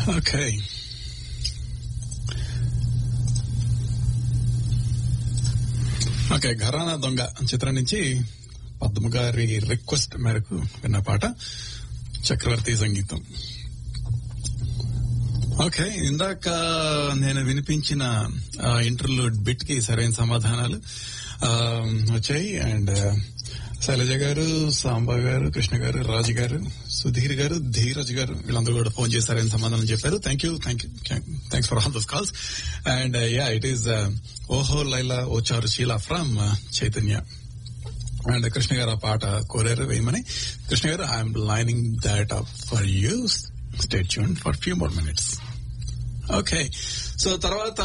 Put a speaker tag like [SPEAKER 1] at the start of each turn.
[SPEAKER 1] Okay, okay. ఘరానా దొంగ చిత్రం నుంచి పద్మ గారి రిక్వెస్ట్ మేరకు విన్న పాట, చక్రవర్తి సంగీతం. ఓకే, ఇందాక నేను వినిపించిన ఇంటర్లూడ్ బిట్ కి సరైన సమాధానాలు వచ్చాయి. అండ్ శైలజ గారు, సాంబా గారు, కృష్ణ గారు, రాజు గారు, సుధీర్ గారు, ధీరజ్ గారు వీళ్ళందరూ కూడా ఫోన్ చేసి సరైన సమాధానం చెప్పారు. Thanks for all those calls. And yeah, it is ఓహో లైలా ఓ చారు శీలా ఫ్రమ్ చైతన్య. అండ్ కృష్ణ గారు ఆ పాట కోరారు వేయమని. కృష్ణ గారు, I'm lining that up for you. Stay tuned for few more minutes. Okay, so తర్వాత